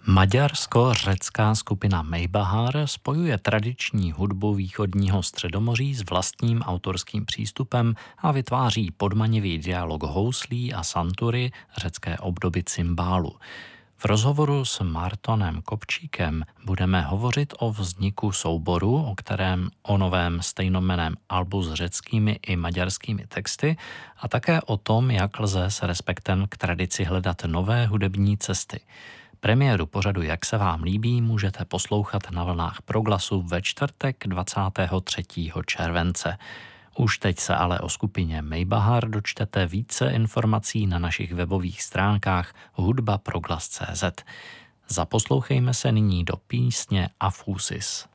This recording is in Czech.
Maďarsko-řecká skupina Maybachar spojuje tradiční hudbu východního Středomoří s vlastním autorským přístupem a vytváří podmanivý dialog houslí a santury, řecké obdoby cymbálu. V rozhovoru s Martonem Kopčíkem budeme hovořit o vzniku souboru, o novém stejnojmenném albu s řeckými i maďarskými texty a také o tom, jak lze s respektem k tradici hledat nové hudební cesty. Premiéru pořadu Jak se vám líbí můžete poslouchat na vlnách Proglasu ve čtvrtek 23. července. Už teď se ale o skupině Maybachar dočtete více informací na našich webových stránkách hudbaproglas.cz. Zaposlouchejme se nyní do písně Afusis.